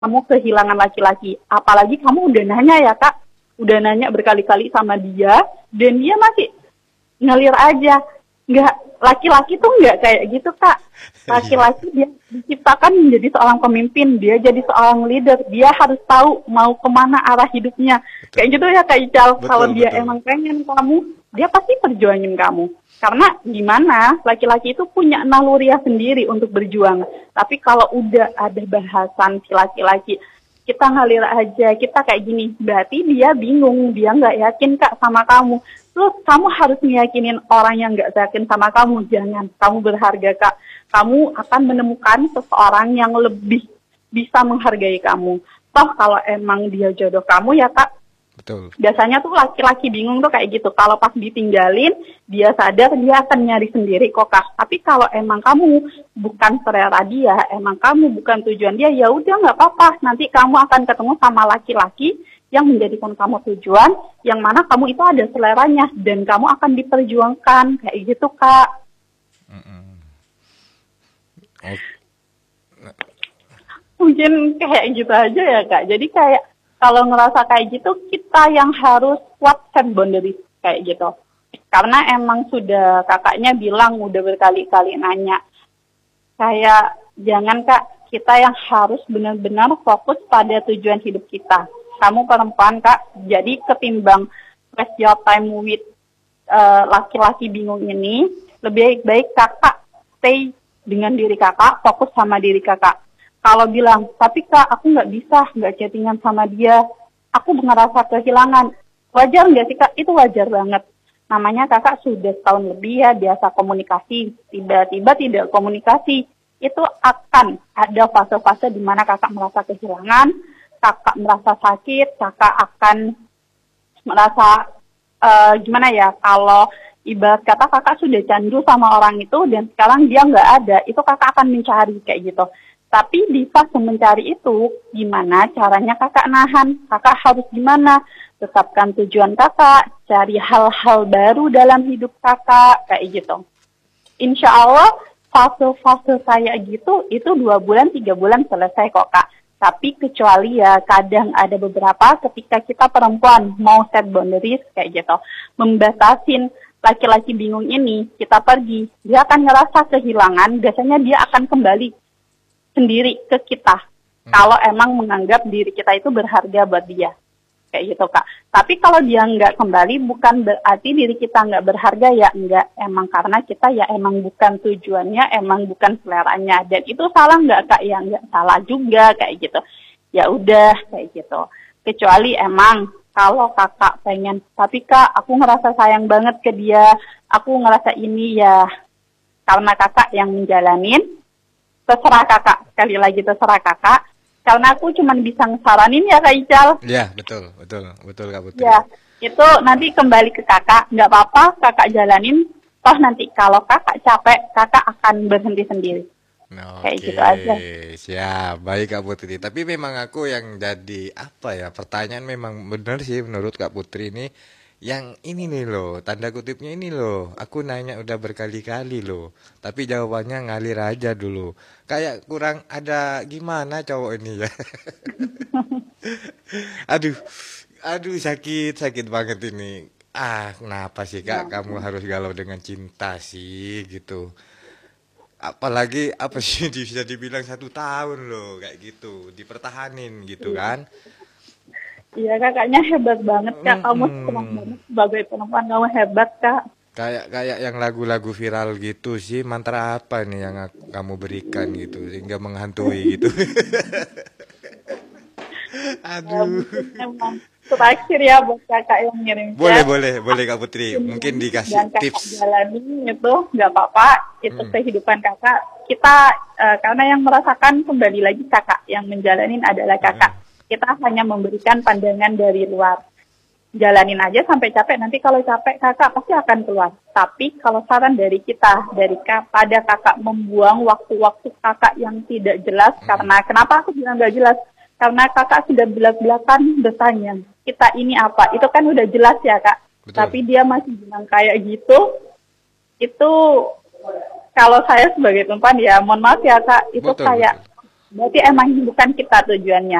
kamu kehilangan laki-laki. Apalagi kamu udah nanya ya Kak, udah nanya berkali-kali sama dia, dan dia masih ngalir aja. Nggak, laki-laki tuh nggak kayak gitu Kak. Laki-laki dia diciptakan menjadi seorang pemimpin, dia jadi seorang leader, dia harus tahu mau kemana arah hidupnya. Betul. Kayak gitu ya Kak Ical, kalau dia Betul. emang pengen kamu, dia pasti perjuangin kamu. Karena gimana, laki-laki itu punya naluriah sendiri untuk berjuang. Tapi kalau udah ada bahasan si laki-laki, kita ngalir aja, kita kayak gini, berarti dia bingung, dia nggak yakin Kak sama kamu. Terus kamu harus meyakinin orang yang nggak yakin sama kamu. Jangan, kamu berharga Kak. Kamu akan menemukan seseorang yang lebih bisa menghargai kamu. Toh kalau emang dia jodoh kamu ya Kak, Betul. biasanya tuh laki-laki bingung tuh kayak gitu. Kalau pas ditinggalin, dia sadar dia akan nyari sendiri kok Kak. Tapi kalau emang kamu bukan selera dia, emang kamu bukan tujuan dia, ya udah nggak apa-apa. Nanti kamu akan ketemu sama laki-laki yang menjadikan kamu tujuan, yang mana kamu itu ada seleranya dan kamu akan diperjuangkan kayak gitu Kak. Oh, Mungkin kayak gitu aja ya Kak. Jadi kayak kalau ngerasa kayak gitu, kita yang harus kuat set boundaries kayak gitu. Karena emang sudah kakaknya bilang, udah berkali-kali nanya. Kayak jangan Kak, kita yang harus benar-benar fokus pada tujuan hidup kita. Kamu perempuan Kak, jadi ketimbang waste your time with laki-laki bingung ini, lebih baik kakak stay dengan diri kakak, fokus sama diri kakak. Kalau bilang, tapi Kak, aku nggak bisa, nggak chattingan sama dia, aku ngerasa kehilangan. Wajar nggak sih Kak? Itu wajar banget. Namanya kakak sudah setahun lebih ya, biasa komunikasi, tiba-tiba tidak komunikasi. Itu akan ada fase-fase di mana kakak merasa kehilangan, kakak merasa sakit, kakak akan merasa, gimana ya, kalau ibarat kata kakak sudah candu sama orang itu, dan sekarang dia nggak ada, itu kakak akan mencari kayak gitu. Tapi di fase mencari itu, gimana caranya kakak nahan? Kakak harus gimana? Tetapkan tujuan kakak, cari hal-hal baru dalam hidup kakak, kayak gitu. Insya Allah, fase-fase saya gitu, itu 2 bulan, 3 bulan selesai kok Kak. Tapi kecuali ya, kadang ada beberapa ketika kita perempuan mau set boundaries, kayak gitu. Membatasin laki-laki bingung ini, kita pergi, dia akan ngerasa kehilangan, biasanya dia akan kembali sendiri ke kita. Kalau emang menganggap diri kita itu berharga buat dia. Kayak gitu Kak. Tapi kalau dia nggak kembali, bukan berarti diri kita nggak berharga ya, enggak. Emang karena kita ya emang bukan tujuannya, emang bukan seleranya. Dan itu salah nggak Kak? Ya nggak salah juga kayak gitu. Ya udah kayak gitu. Kecuali emang kalau kakak pengen, tapi Kak aku ngerasa sayang banget ke dia, aku ngerasa ini ya karena kakak yang menjalanin, terserah kakak, sekali lagi terserah kakak. Karena aku cuma bisa ngesaranin ya Kak Ical. ya betul Kak Putri. Ya, itu nanti kembali ke kakak. Nggak apa-apa kakak jalanin. Toh nanti kalau kakak capek, kakak akan berhenti sendiri. Kayak Oke, gitu aja. siap. Baik Kak Putri. Tapi memang aku yang jadi apa ya, pertanyaan memang benar sih menurut Kak Putri ini. Yang ini nih loh, tanda kutipnya ini loh. Aku nanya udah berkali-kali loh. Tapi jawabannya ngalir aja dulu. Kayak kurang ada gimana cowok ini ya. Aduh, aduh sakit banget ini. Kenapa sih Kak kamu harus galau dengan cinta sih gitu. Apalagi apa sih bisa dibilang 1 tahun loh kayak gitu, dipertahanin gitu kan. Iya kakaknya hebat banget Kak. Kamu senang banget sebagai perempuan, kamu hebat Kak. Kayak yang lagu-lagu viral gitu sih, mantra apa nih yang kamu berikan gitu sehingga menghantui gitu. Ya, Aduh. mungkin emang terakhir ya buat kakak yang ngirim chat. Boleh Kak Putri. Mungkin Dan dikasih kakak tips. jalani itu nggak apa-apa. Itu kehidupan kakak. Kita karena yang merasakan kembali lagi kakak, yang menjalanin adalah kakak. Kita hanya memberikan pandangan dari luar. Jalanin aja sampai capek. Nanti kalau capek kakak pasti akan keluar. Tapi kalau saran dari kita, pada kakak membuang waktu-waktu kakak yang tidak jelas, karena kenapa aku bilang nggak jelas? Karena kakak sudah belak-belakan bertanya, kita ini apa? Itu kan udah jelas ya Kak. Betul. Tapi dia masih bilang kayak gitu. Itu kalau saya sebagai perempuan ya mohon maaf ya Kak. Itu Betul, kayak betul. Berarti emang bukan kita tujuannya.